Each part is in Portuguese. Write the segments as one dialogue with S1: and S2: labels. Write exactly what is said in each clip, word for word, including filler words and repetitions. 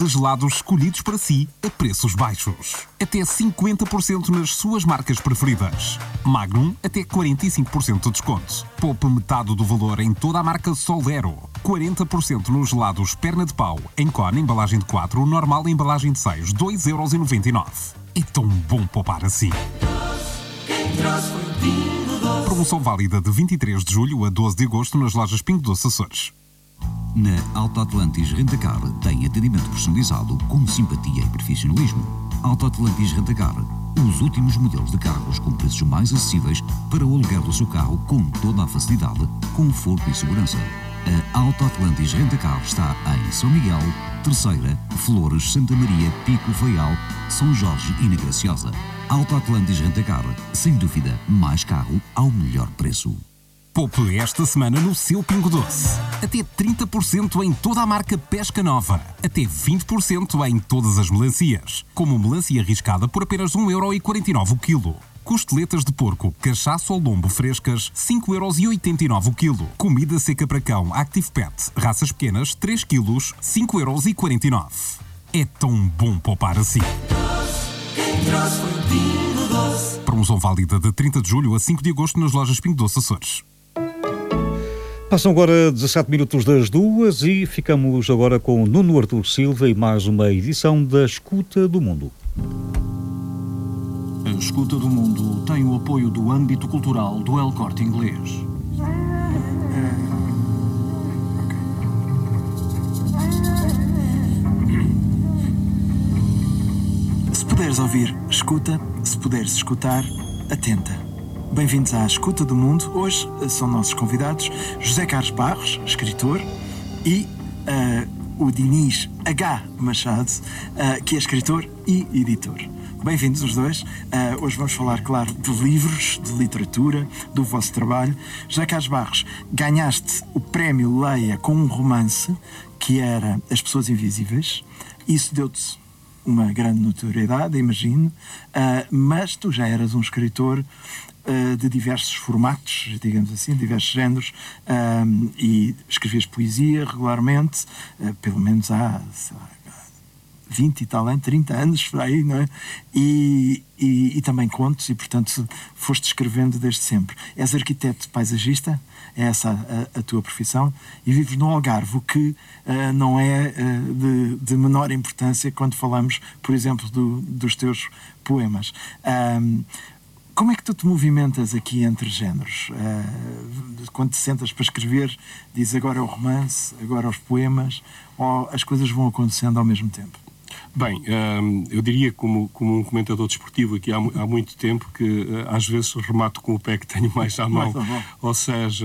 S1: gelados escolhidos para si a preços baixos. Até cinquenta por cento nas suas marcas preferidas. Magnum, até quarenta e cinco por cento de desconto. Poupe metade do valor em toda a marca Soldero. quarenta por cento nos gelados Perna de Pau, em cone, embalagem de quatro, normal, embalagem de seis, dois euros e noventa e nove. É tão bom poupar assim. Promoção válida de vinte e três de julho a doze de agosto nas lojas Pingo Doce Açores.
S2: Na Auto Atlantis Rentacar tem atendimento personalizado com simpatia e profissionalismo. Auto Atlantis Rentacar, os últimos modelos de carros com preços mais acessíveis para o aluguer do seu carro com toda a facilidade, conforto e segurança. A Auto Atlantis Rentacar está em São Miguel, Terceira, Flores, Santa Maria, Pico, Faial, São Jorge e na Graciosa. Auto Atlantis Rentacar, sem dúvida, mais carro ao melhor preço.
S1: Poupe esta semana no seu Pingo Doce. Até trinta por cento em toda a marca Pesca Nova. Até vinte por cento em todas as melancias. Como melancia riscada por apenas um euro e quarenta e nove o quilo. Costeletas de porco, cachaço ou lombo frescas, cinco euros e oitenta e nove o quilo. Comida seca para cão Active Pet, raças pequenas, três quilos, cinco euros e quarenta e nove. É tão bom poupar assim. Promoção válida de trinta de julho a cinco de agosto nas lojas Pingo Doce Açores.
S3: Passam agora dezassete minutos das duas e ficamos agora com Nuno Artur Silva e mais uma edição da Escuta do Mundo.
S4: A Escuta do Mundo tem o apoio do âmbito cultural do El Corte Inglês. Se puderes ouvir, escuta. Se puderes escutar, atenta. Bem-vindos à Escuta do Mundo. Hoje são nossos convidados José Carlos Barros, escritor, e uh, o Diniz H. Machado, uh, que é escritor e editor. Bem-vindos os dois. Uh, hoje vamos falar, claro, de livros, de literatura, do vosso trabalho. José Carlos Barros, ganhaste o prémio Leia com um romance que era As Pessoas Invisíveis. Isso deu-te uma grande notoriedade, imagino, uh, mas tu já eras um escritor uh, de diversos formatos, digamos assim, diversos géneros, uh, e escrevias poesia regularmente, uh, pelo menos há, sei lá, vinte e tal anos, trinta anos, por aí, não é? E, e, e também contos, e portanto foste escrevendo desde sempre. És arquiteto paisagista, é essa a, a tua profissão, e vives no Algarve, o que uh, não é uh, de, de menor importância quando falamos, por exemplo, do, dos teus poemas. Um, como é que tu te movimentas aqui entre géneros? Uh, quando te sentas para escrever, dizes agora é o romance, agora os poemas, ou as coisas vão acontecendo ao mesmo tempo?
S5: Bem, eu diria como, como um comentador desportivo aqui há, há muito tempo que às vezes remato com o pé que tenho mais à mão. Ou seja,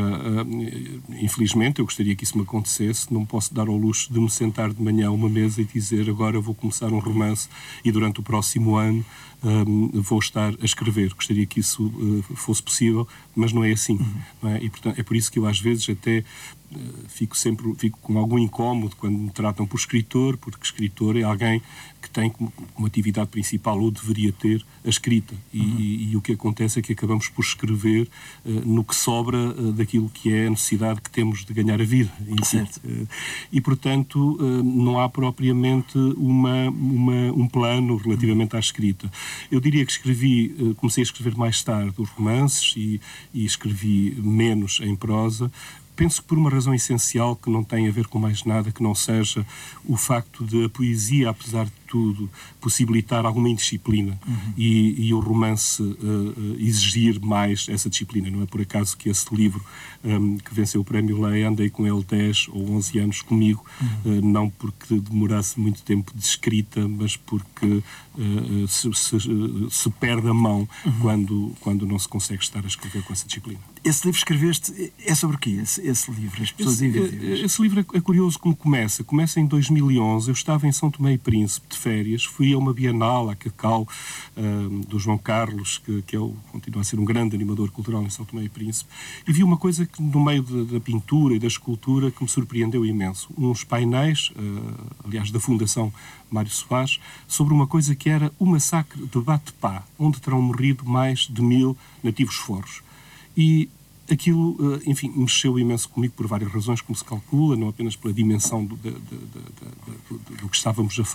S5: infelizmente eu gostaria que isso me acontecesse, não posso dar ao luxo de me sentar de manhã a uma mesa e dizer agora vou começar um romance e durante o próximo ano um, vou estar a escrever. Gostaria que isso uh, fosse possível, mas não é assim. Uhum. Não é? E, portanto, é por isso que eu às vezes até uh, fico sempre fico com algum incómodo quando me tratam por escritor, porque escritor é alguém que tem como, como atividade principal, ou deveria ter, a escrita. E, uhum. e, e o que acontece é que acabamos por escrever uh, no que sobra uh, daquilo que é a necessidade que temos de ganhar a vida.
S4: Certo.
S5: Uh, e, portanto, uh, não há propriamente uma, uma, um plano relativamente uhum. à escrita. Eu diria que escrevi, uh, comecei a escrever mais tarde os romances e, e escrevi menos em prosa. Penso que por uma razão essencial que não tem a ver com mais nada que não seja o facto de a poesia, apesar de tudo, possibilitar alguma indisciplina uhum. e, e o romance uh, exigir mais essa disciplina. Não é por acaso que esse livro um, que venceu o prémio Leia, andei com ele dez ou onze anos comigo, uhum. uh, não porque demorasse muito tempo de escrita, mas porque uh, se, se, se perde a mão uhum. quando, quando não se consegue estar a escrever com essa disciplina.
S4: Esse livro escreveste, é sobre o quê, esse, esse livro, As Pessoas
S5: esse,
S4: Invisíveis?
S5: Esse livro é curioso como começa. Começa em dois mil e onze, eu estava em São Tomé e Príncipe de férias, fui a uma Bienal, a Cacau, um, do João Carlos, que, que é o, continua a ser um grande animador cultural em São Tomé e Príncipe, e vi uma coisa que no meio de, da pintura e da escultura que me surpreendeu imenso. Uns painéis, uh, aliás, da Fundação Mário Soares, sobre uma coisa que era o massacre de Batepá, onde terão morrido mais de mil nativos foros. E aquilo, enfim, mexeu imenso comigo por várias razões, como se calcula, não apenas pela dimensão do, do, do, do, do, do que estávamos a falar,